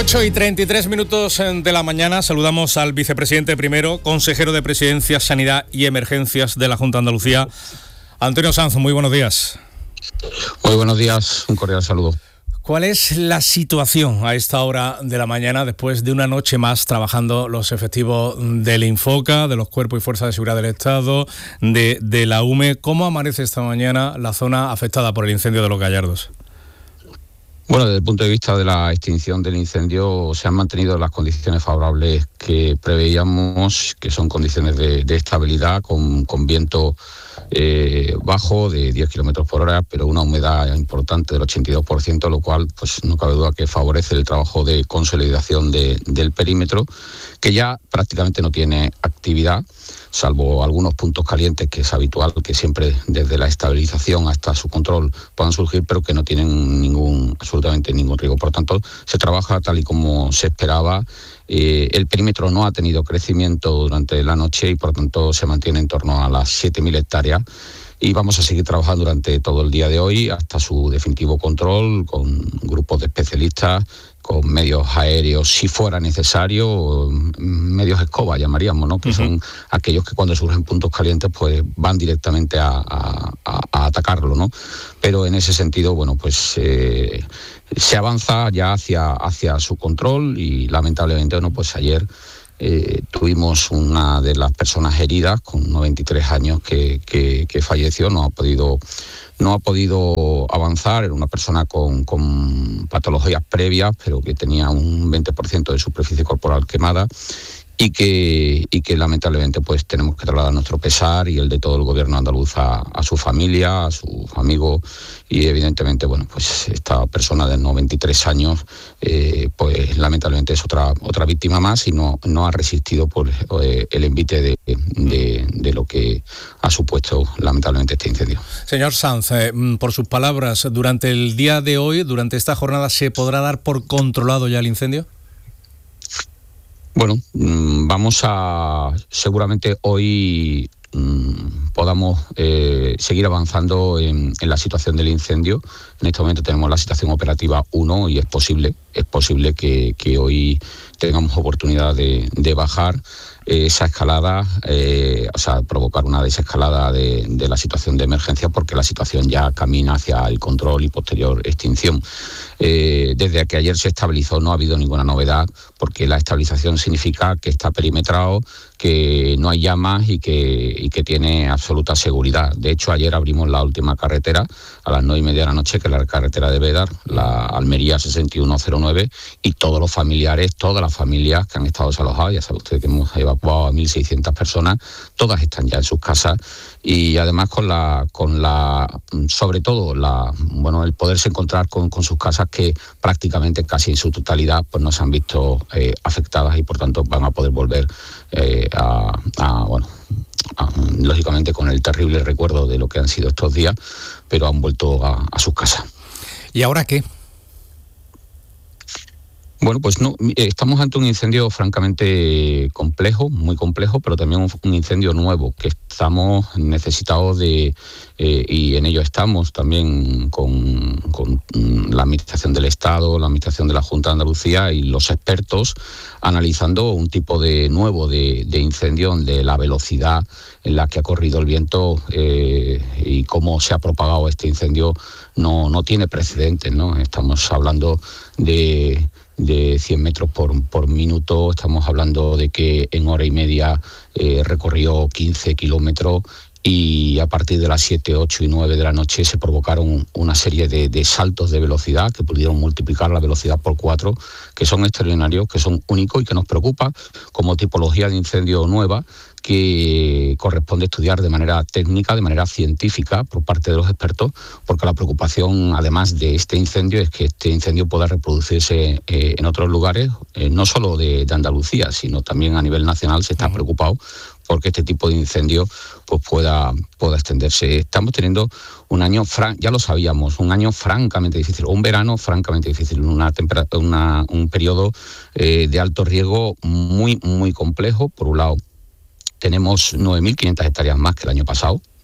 8:33 de la mañana, saludamos al vicepresidente primero, consejero de Presidencia, Sanidad y Emergencias de la Junta de Andalucía, Antonio Sanz. Muy buenos días. Muy buenos días, un cordial saludo. ¿Cuál es la situación a esta hora de la mañana, después de una noche más trabajando los efectivos del Infoca, de los Cuerpos y Fuerzas de Seguridad del Estado, de la UME? ¿Cómo amanece esta mañana la zona afectada por el incendio de Los Gallardos? Bueno, desde el punto de vista de la extinción del incendio, se han mantenido las condiciones favorables que preveíamos, que son condiciones de estabilidad, con viento bajo de 10 kilómetros por hora, pero una humedad importante del 82%, lo cual pues no cabe duda que favorece el trabajo de consolidación del perímetro, que ya prácticamente no tiene actividad, salvo algunos puntos calientes, que es habitual que siempre desde la estabilización hasta su control puedan surgir, pero que no tienen absolutamente ningún riesgo. Por tanto, se trabaja tal y como se esperaba. El perímetro no ha tenido crecimiento durante la noche y por tanto se mantiene en torno a las 7.000 hectáreas. Y vamos a seguir trabajando durante todo el día de hoy hasta su definitivo control, con grupos de especialistas, con medios aéreos, si fuera necesario, medios escoba llamaríamos, ¿no? Que son aquellos que cuando surgen puntos calientes pues van directamente a atacarlo, ¿no? Pero en ese sentido, bueno, pues se avanza ya hacia su control y lamentablemente, bueno, pues ayer tuvimos una de las personas heridas con 93 años que falleció, no ha podido avanzar. Era una persona con patologías previas, pero que tenía un 20% de superficie corporal quemada y que lamentablemente pues tenemos que trasladar nuestro pesar y el de todo el gobierno andaluz a su familia, a sus amigos, y evidentemente, bueno, pues esta persona de 93 años pues lamentablemente es otra víctima más y no ha resistido por el envite de lo que ha supuesto lamentablemente este incendio. Señor Sanz, por sus palabras, durante el día de hoy, durante esta jornada, ¿se podrá dar por controlado ya el incendio? Bueno, seguramente hoy podamos seguir avanzando en la situación del incendio. En este momento tenemos la situación operativa 1 y es posible que hoy tengamos oportunidad de bajar esa escalada, provocar una desescalada de la situación de emergencia, porque la situación ya camina hacia el control y posterior extinción. Desde que ayer se estabilizó no ha habido ninguna novedad, porque la estabilización significa que está perimetrado, que no hay llamas y que tiene absoluta seguridad. De hecho, ayer abrimos la última carretera a las 9:30 de la noche, que es la carretera de Bédar, la Almería 6109, y todos los familiares, todas las familias que han estado desalojadas, ya sabe usted que hemos evacuado a 1.600 personas, todas están ya en sus casas, y además sobre todo el poderse encontrar con sus casas, que prácticamente casi en su totalidad pues no se han visto afectadas, y por tanto van a poder volver lógicamente con el terrible recuerdo de lo que han sido estos días, pero han vuelto a sus casas. ¿Y ahora qué? Bueno, pues no, estamos ante un incendio francamente complejo, muy complejo, pero también un incendio nuevo que estamos necesitados de, y en ello estamos también con la Administración del Estado, la Administración de la Junta de Andalucía y los expertos, analizando un tipo nuevo de incendio, donde la velocidad en la que ha corrido el viento y cómo se ha propagado este incendio no tiene precedentes, ¿no? Estamos hablando de 100 metros por minuto, estamos hablando de que en hora y media recorrió 15 kilómetros, y a partir de las 7, 8 y 9 de la noche se provocaron una serie de saltos de velocidad que pudieron multiplicar la velocidad por 4, que son extraordinarios, que son únicos y que nos preocupa como tipología de incendio nueva, que corresponde estudiar de manera técnica, de manera científica por parte de los expertos, porque la preocupación, además de este incendio, es que este incendio pueda reproducirse en otros lugares, no solo de Andalucía, sino también a nivel nacional. Se está preocupado porque este tipo de incendio pues pueda extenderse. Estamos teniendo un año, ya lo sabíamos, un año francamente difícil, un verano francamente difícil, un periodo de alto riesgo muy, muy complejo. Por un lado, tenemos 9.500 hectáreas más que el año pasado,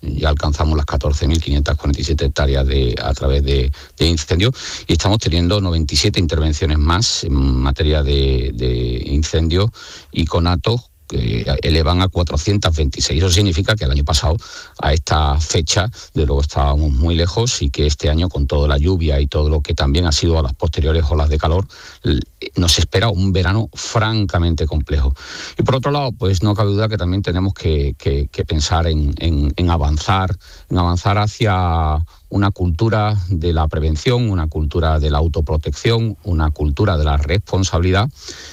ya alcanzamos las 14.547 hectáreas a través de incendios, y estamos teniendo 97 intervenciones más en materia de incendios, y conatos que elevan a 426. Eso significa que el año pasado, a esta fecha, de luego estábamos muy lejos, y que este año, con toda la lluvia y todo lo que también ha sido a las posteriores olas de calor, nos espera un verano francamente complejo. Y por otro lado, pues no cabe duda que también tenemos que pensar en avanzar hacia una cultura de la prevención, una cultura de la autoprotección, una cultura de la responsabilidad,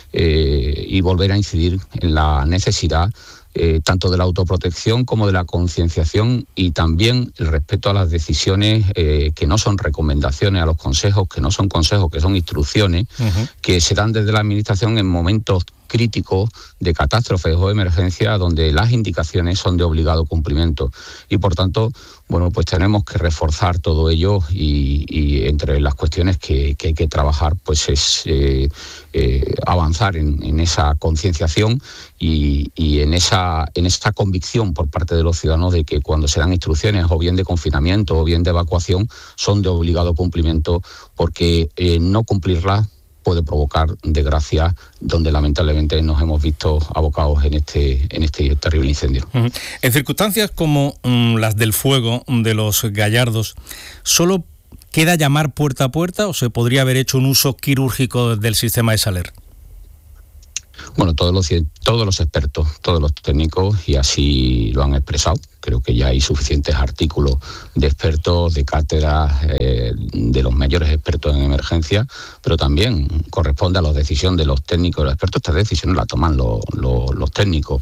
y volver a incidir en la necesidad tanto de la autoprotección como de la concienciación, y también el respeto a las decisiones que no son recomendaciones, a los consejos que no son consejos, que son instrucciones, que se dan desde la Administración en momentos críticos de catástrofes o emergencia, donde las indicaciones son de obligado cumplimiento. Y por tanto, bueno, pues tenemos que reforzar todo ello, y entre las cuestiones que hay que trabajar, pues es avanzar en esa concienciación y en esa convicción por parte de los ciudadanos de que cuando se dan instrucciones, o bien de confinamiento o bien de evacuación, son de obligado cumplimiento, porque no cumplirlas puede provocar desgracia, donde lamentablemente nos hemos visto abocados en este terrible incendio. En circunstancias como las del fuego de los Gallardos, ¿solo queda llamar puerta a puerta o se podría haber hecho un uso quirúrgico del sistema eSaler? Bueno, todos los expertos, todos los técnicos, y así lo han expresado. Creo que ya hay suficientes artículos de expertos, de cátedras, de los mayores expertos en emergencia, pero también corresponde a la decisión de los técnicos y los expertos. Estas decisiones las toman los técnicos.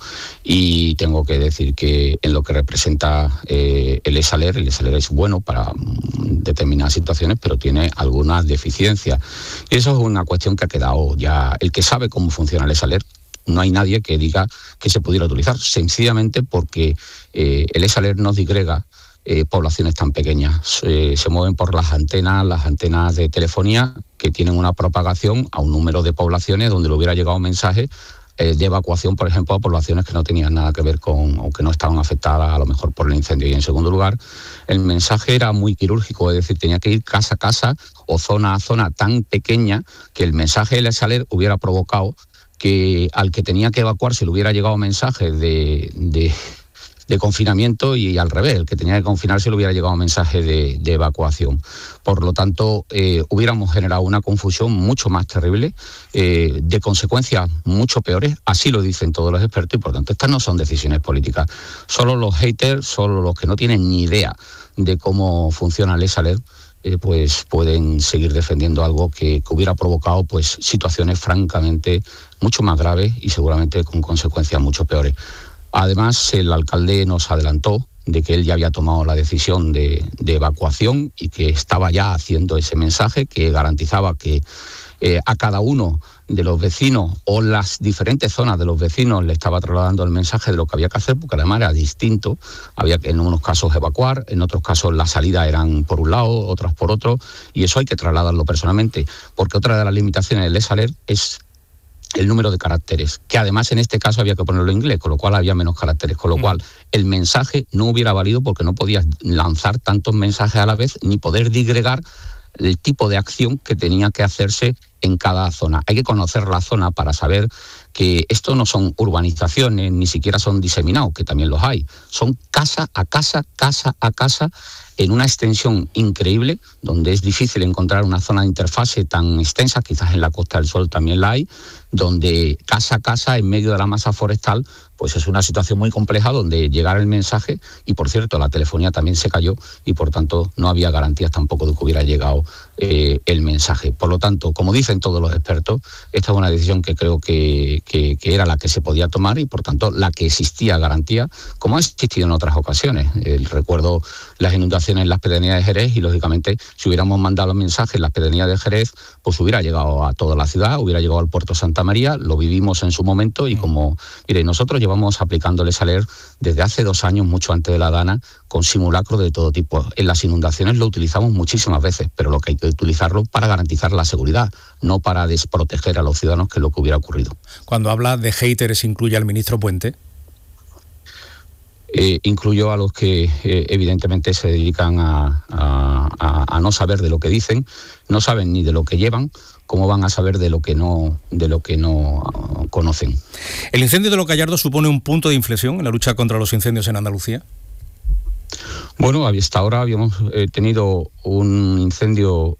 Y tengo que decir que en lo que representa el eSaler es bueno para determinadas situaciones, pero tiene algunas deficiencias. Y eso es una cuestión que ha quedado ya. El que sabe cómo funciona el eSaler, no hay nadie que diga que se pudiera utilizar, sencillamente porque el eSaler no digrega poblaciones tan pequeñas. Se mueven por las antenas de telefonía, que tienen una propagación a un número de poblaciones donde le hubiera llegado un mensaje de evacuación, por ejemplo, a poblaciones que no tenían nada que ver con, o que no estaban afectadas a lo mejor por el incendio. Y en segundo lugar, el mensaje era muy quirúrgico, es decir, tenía que ir casa a casa o zona a zona, tan pequeña que el mensaje del eSaler hubiera provocado que al que tenía que evacuar se le hubiera llegado mensaje de confinamiento, y al revés, el que tenía que confinarse le hubiera llegado mensaje de evacuación. Por lo tanto, hubiéramos generado una confusión mucho más terrible, de consecuencias mucho peores, así lo dicen todos los expertos, y por tanto estas no son decisiones políticas. Solo los haters, solo los que no tienen ni idea de cómo funciona el eSaler, pues pueden seguir defendiendo algo que hubiera provocado pues situaciones francamente mucho más graves y seguramente con consecuencias mucho peores. Además, el alcalde nos adelantó de que él ya había tomado la decisión de evacuación, y que estaba ya haciendo ese mensaje que garantizaba que a cada uno de los vecinos, o las diferentes zonas de los vecinos, le estaba trasladando el mensaje de lo que había que hacer, porque además era distinto. Había que en unos casos evacuar, en otros casos las salidas eran por un lado, otras por otro, y eso hay que trasladarlo personalmente, porque otra de las limitaciones del eSaler es el número de caracteres, que además en este caso había que ponerlo en inglés, con lo cual había menos caracteres, con lo cual el mensaje no hubiera valido, porque no podías lanzar tantos mensajes a la vez, ni poder disgregar el tipo de acción que tenía que hacerse en cada zona. Hay que conocer la zona para saber que esto no son urbanizaciones, ni siquiera son diseminados, que también los hay. Son casa a casa, casa a casa, en una extensión increíble, donde es difícil encontrar una zona de interfase tan extensa, quizás en la Costa del Sol también la hay, donde casa a casa, en medio de la masa forestal, pues es una situación muy compleja, donde llegara el mensaje, y por cierto, la telefonía también se cayó, y por tanto no había garantías tampoco de que hubiera llegado el mensaje. Por lo tanto, como dicen todos los expertos, esta es una decisión que creo que era la que se podía tomar, y por tanto la que existía garantía, como ha existido en otras ocasiones. Recuerdo las inundaciones en las pedanías de Jerez, y lógicamente si hubiéramos mandado los mensajes en las pedanías de Jerez, pues hubiera llegado a toda la ciudad, hubiera llegado al puerto Santa María. Lo vivimos en su momento, y como mire, nosotros llevamos aplicando el eSaler desde hace 2 años, mucho antes de la Dana, con simulacros de todo tipo. En las inundaciones lo utilizamos muchísimas veces, pero lo que hay que utilizarlo para garantizar la seguridad, no para desproteger a los ciudadanos, que es lo que hubiera ocurrido. Cuando habla de haters, ¿incluye al ministro Puente? Incluyo a los que evidentemente se dedican a no saber de lo que dicen, no saben ni de lo que llevan, cómo van a saber de lo que no conocen. ¿El incendio de Los Gallardos supone un punto de inflexión en la lucha contra los incendios en Andalucía? Bueno, hasta ahora habíamos tenido un incendio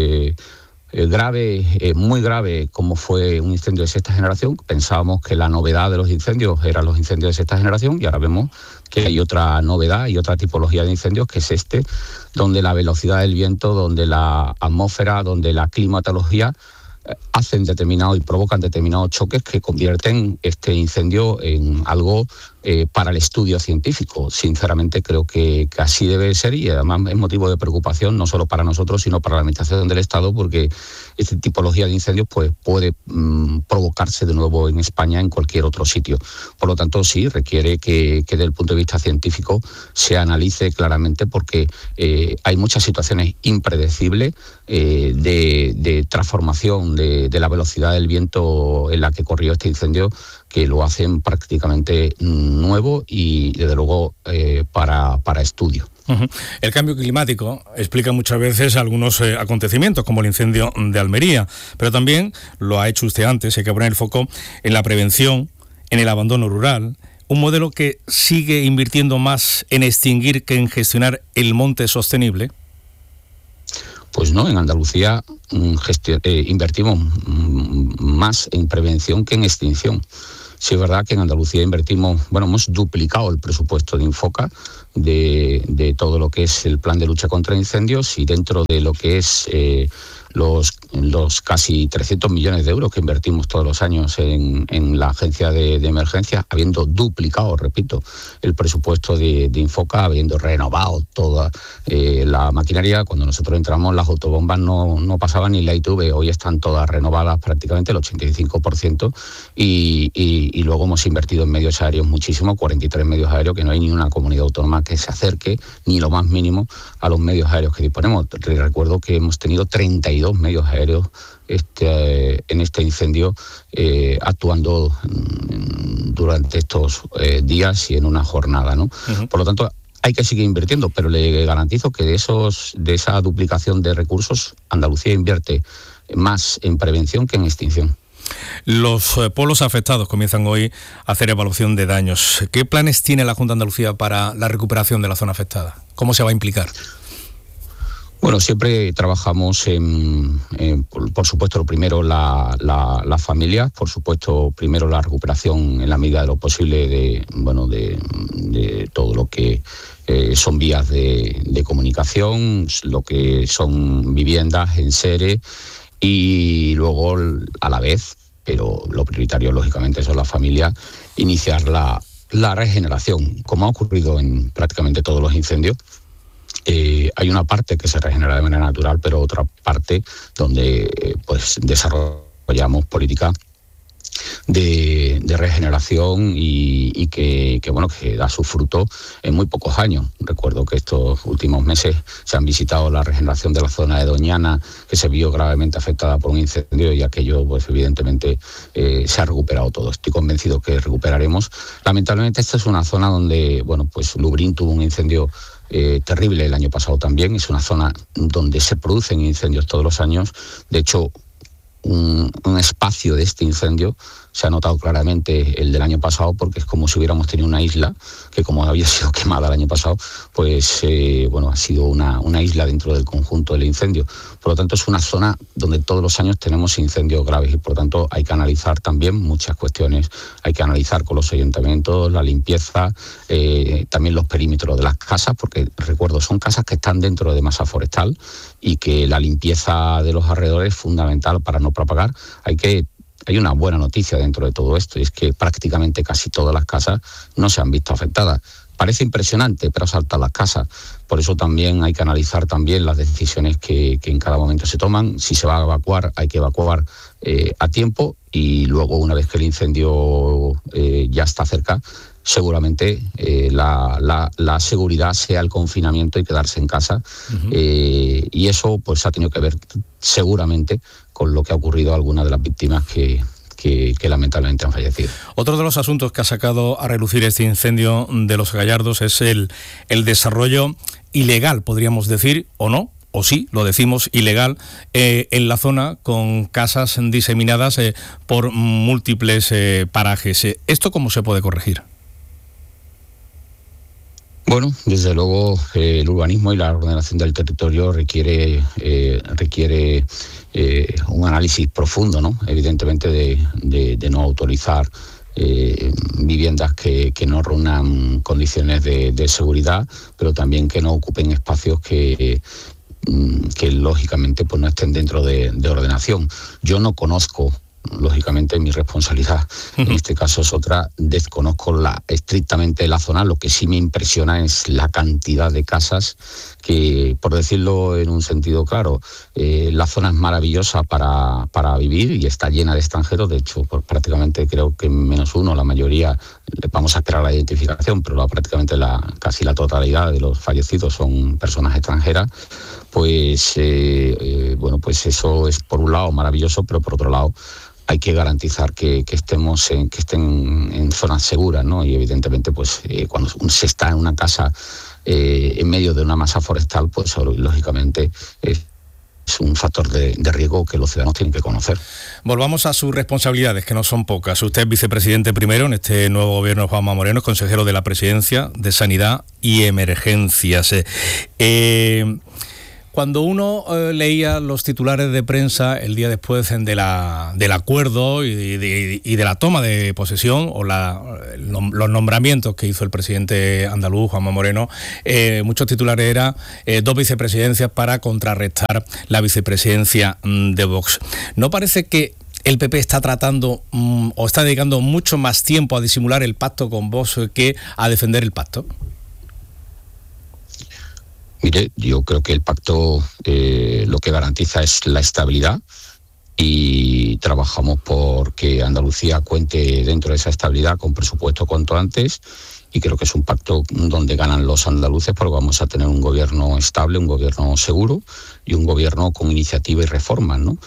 grave, muy grave, como fue un incendio de sexta generación. Pensábamos que la novedad de los incendios eran los incendios de sexta generación, y ahora vemos que hay otra novedad y otra tipología de incendios, que es donde la velocidad del viento, donde la atmósfera, donde la climatología hacen determinados y provocan determinados choques que convierten este incendio en algo para el estudio científico. Sinceramente creo que así debe ser, y además es motivo de preocupación no solo para nosotros, sino para la Administración del Estado, porque esta tipología de incendios pues puede provocarse de nuevo en España, en cualquier otro sitio. Por lo tanto, sí, requiere que desde el punto de vista científico se analice claramente, porque hay muchas situaciones impredecibles de transformación de la velocidad del viento en la que corrió este incendio, que lo hacen prácticamente nuevo y, desde luego, para estudio. Uh-huh. El cambio climático explica muchas veces algunos acontecimientos, como el incendio de Almería, pero también lo ha hecho usted antes. Hay que poner el foco en la prevención, en el abandono rural, un modelo que sigue invirtiendo más en extinguir que en gestionar el monte sostenible. Pues no, en Andalucía invertimos más en prevención que en extinción. Sí, es verdad que en Andalucía hemos duplicado el presupuesto de Infoca, de todo lo que es el plan de lucha contra incendios, y dentro de lo que es los casi 300 millones de euros que invertimos todos los años en la agencia de emergencias, habiendo duplicado, repito, el presupuesto de Infoca, habiendo renovado toda la maquinaria. Cuando nosotros entramos, las autobombas no pasaban ni la ITV, hoy están todas renovadas prácticamente el 85%, y luego hemos invertido en medios aéreos muchísimo, 43 medios aéreos, que no hay ni una comunidad autónoma que se acerque ni lo más mínimo a los medios aéreos que disponemos. Recuerdo que hemos tenido 32 medios aéreos en este incendio actuando durante estos días y en una jornada, ¿no? Uh-huh. Por lo tanto, hay que seguir invirtiendo, pero le garantizo que de esa duplicación de recursos, Andalucía invierte más en prevención que en extinción. Los pueblos afectados comienzan hoy a hacer evaluación de daños. ¿Qué planes tiene la Junta de Andalucía para la recuperación de la zona afectada? ¿Cómo se va a implicar? Bueno, siempre trabajamos por supuesto, lo primero, las familias, por supuesto, primero la recuperación en la medida de lo posible de todo lo que son vías de comunicación, lo que son viviendas, enseres, y luego, a la vez, pero lo prioritario, lógicamente, son las familias, iniciar la regeneración, como ha ocurrido en prácticamente todos los incendios. Hay una parte que se regenera de manera natural, pero otra parte donde desarrollamos políticas de regeneración y que da su fruto en muy pocos años. Recuerdo que estos últimos meses se han visitado la regeneración de la zona de Doñana, que se vio gravemente afectada por un incendio, y aquello evidentemente se ha recuperado todo. Estoy convencido que recuperaremos. Lamentablemente esta es una zona donde Lubrín tuvo un incendio terrible el año pasado también. Es una zona donde se producen incendios todos los años. De hecho, un espacio de este incendio se ha notado claramente el del año pasado, porque es como si hubiéramos tenido una isla que, como había sido quemada el año pasado, ha sido una isla dentro del conjunto del incendio. Por lo tanto, es una zona donde todos los años tenemos incendios graves, y por lo tanto hay que analizar también muchas cuestiones. Hay que analizar con los ayuntamientos la limpieza, también los perímetros de las casas, porque recuerdo, son casas que están dentro de masa forestal, y que la limpieza de los alrededores es fundamental para no propagar. Hay una buena noticia dentro de todo esto, y es que prácticamente casi todas las casas no se han visto afectadas. Parece impresionante, pero saltan las casas. Por eso también hay que analizar también las decisiones que en cada momento se toman. Si se va a evacuar, hay que evacuar a tiempo, y luego, una vez que el incendio ya está cerca, seguramente la seguridad sea el confinamiento y quedarse en casa. Uh-huh. Y eso ha tenido que ver seguramente con lo que ha ocurrido a algunas de las víctimas que que lamentablemente han fallecido. Otro de los asuntos que ha sacado a relucir este incendio de Los Gallardos es el desarrollo ilegal, podríamos decir, o no, o sí, lo decimos, ilegal, en la zona, con casas diseminadas por múltiples parajes. ¿Esto cómo se puede corregir? Bueno, desde luego el urbanismo y la ordenación del territorio requiere un análisis profundo, ¿no? Evidentemente de no autorizar viviendas que no reúnan condiciones de seguridad, pero también que no ocupen espacios que lógicamente pues no estén dentro de ordenación. Yo no conozco, lógicamente mi responsabilidad en este caso es otra, desconozco estrictamente la zona. Lo que sí me impresiona es la cantidad de casas que, por decirlo en un sentido claro, la zona es maravillosa para vivir y está llena de extranjeros. De hecho, pues prácticamente creo que menos uno, la mayoría, vamos a esperar la identificación, pero prácticamente casi la totalidad de los fallecidos son personas extranjeras. Pues bueno, pues eso es por un lado maravilloso, pero por otro lado hay que garantizar que estén en zonas seguras, ¿no? Y evidentemente, pues cuando se está en una casa en medio de una masa forestal, pues lógicamente es un factor de riesgo que los ciudadanos tienen que conocer. Volvamos a sus responsabilidades, que no son pocas. Usted es vicepresidente primero en este nuevo gobierno de Juanma Moreno, es consejero de la Presidencia de Sanidad y Emergencias. Cuando uno leía los titulares de prensa el día después del acuerdo y de la toma de posesión o los nombramientos que hizo el presidente andaluz, Juanma Moreno, muchos titulares eran 2 vicepresidencias para contrarrestar la vicepresidencia de Vox. ¿No parece que el PP está tratando o está dedicando mucho más tiempo a disimular el pacto con Vox que a defender el pacto? Mire, yo creo que el pacto lo que garantiza es la estabilidad y trabajamos por que Andalucía cuente dentro de esa estabilidad con presupuesto cuanto antes, y creo que es un pacto donde ganan los andaluces porque vamos a tener un gobierno estable, un gobierno seguro y un gobierno con iniciativa y reformas, ¿no?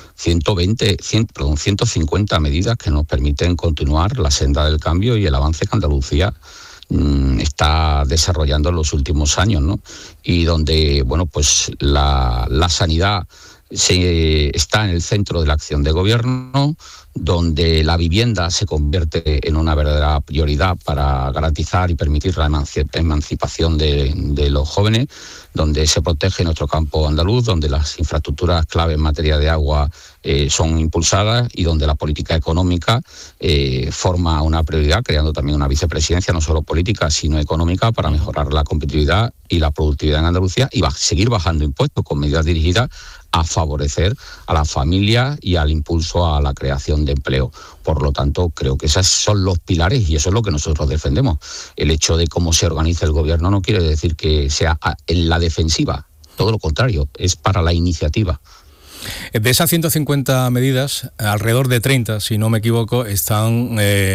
150 medidas que nos permiten continuar la senda del cambio y el avance que Andalucía está desarrollando en los últimos años, ¿no? Y donde, bueno, pues la sanidad está en el centro de la acción de gobierno, donde la vivienda se convierte en una verdadera prioridad para garantizar y permitir la emancipación de los jóvenes, donde se protege nuestro campo andaluz, donde las infraestructuras clave en materia de agua son impulsadas y donde la política económica forma una prioridad, creando también una vicepresidencia, no solo política, sino económica, para mejorar la competitividad y la productividad en Andalucía y seguir bajando impuestos con medidas dirigidas a favorecer a las familias y al impulso a la creación de empleo. Por lo tanto, creo que esos son los pilares y eso es lo que nosotros defendemos. El hecho de cómo se organiza el gobierno no quiere decir que sea en la defensiva, todo lo contrario, es para la iniciativa. De esas 150 medidas, alrededor de 30, si no me equivoco, están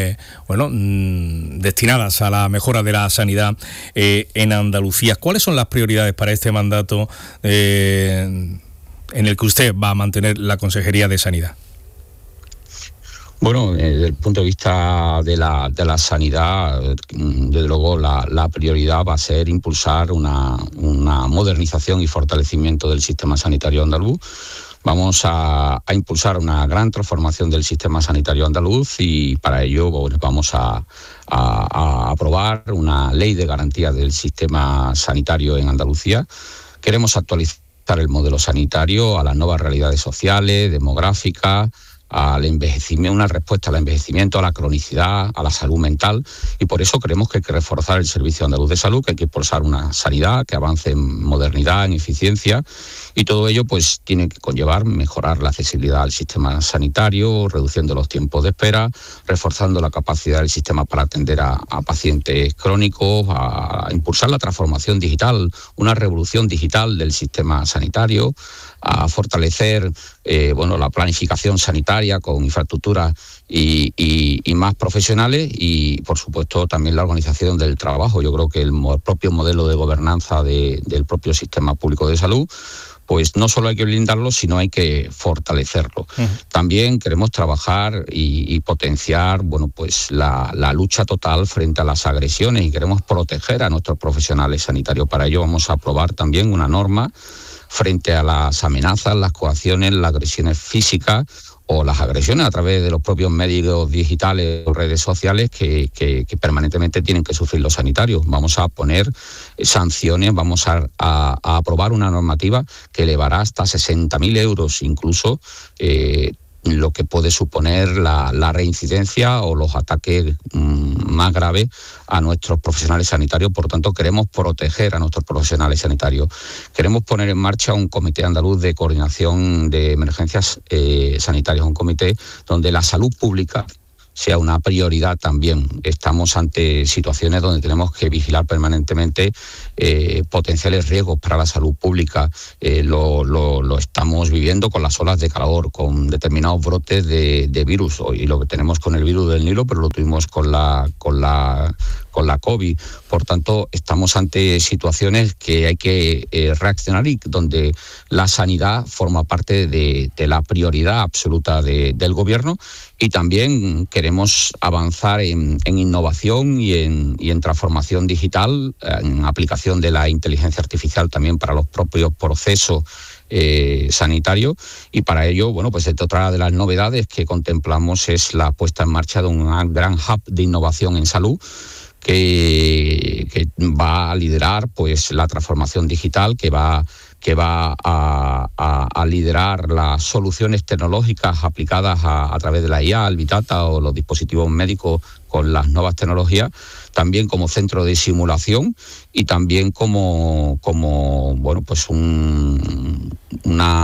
destinadas a la mejora de la sanidad en Andalucía. ¿Cuáles son las prioridades para este mandato en el que usted va a mantener la Consejería de Sanidad? Bueno, desde el punto de vista de la sanidad, desde luego la prioridad va a ser impulsar una modernización y fortalecimiento del sistema sanitario andaluz. Vamos a impulsar una gran transformación del sistema sanitario andaluz y para ello vamos a aprobar una ley de garantía del sistema sanitario en Andalucía. Queremos actualizar el modelo sanitario a las nuevas realidades sociales, demográficas, al envejecimiento, una respuesta al envejecimiento, a la cronicidad, a la salud mental, y por eso creemos que hay que reforzar el Servicio Andaluz de Salud, que hay que impulsar una sanidad que avance en modernidad, en eficiencia, y todo ello pues tiene que conllevar mejorar la accesibilidad al sistema sanitario, reduciendo los tiempos de espera, reforzando la capacidad del sistema para atender a pacientes crónicos, a impulsar la transformación digital, una revolución digital del sistema sanitario, a fortalecer la planificación sanitaria con infraestructuras y más profesionales y, por supuesto, también la organización del trabajo. Yo creo que el propio modelo de gobernanza del propio sistema público de salud pues no solo hay que blindarlo, sino hay que fortalecerlo. También queremos trabajar y potenciar, bueno, pues la lucha total frente a las agresiones, y queremos proteger a nuestros profesionales sanitarios. Para ello vamos a aprobar también una norma frente a las amenazas, las coacciones, las agresiones físicas o las agresiones a través de los propios medios digitales o redes sociales que permanentemente tienen que sufrir los sanitarios. Vamos a poner sanciones, vamos a aprobar una normativa que elevará hasta 60.000 euros incluso lo que puede suponer la reincidencia o los ataques más graves a nuestros profesionales sanitarios. Por tanto, queremos proteger a nuestros profesionales sanitarios. Queremos poner en marcha un comité andaluz de coordinación de emergencias sanitarias, un comité donde la salud pública sea una prioridad también. Estamos ante situaciones donde tenemos que vigilar permanentemente potenciales riesgos para la salud pública. Lo estamos viviendo con las olas de calor, con determinados brotes de virus, y lo que tenemos con el virus del Nilo, pero lo tuvimos con la COVID. Por tanto, estamos ante situaciones que hay que reaccionar y donde la sanidad forma parte de la prioridad absoluta del Gobierno, y también queremos avanzar en innovación y en transformación digital, en aplicación de la inteligencia artificial también para los propios procesos sanitarios, y para ello, bueno, pues otra de las novedades que contemplamos es la puesta en marcha de un gran hub de innovación en salud que va a liderar pues la transformación digital, que va a liderar las soluciones tecnológicas aplicadas a través de la IA, el Big Data o los dispositivos médicos con las nuevas tecnologías, también como centro de simulación y también como bueno, pues una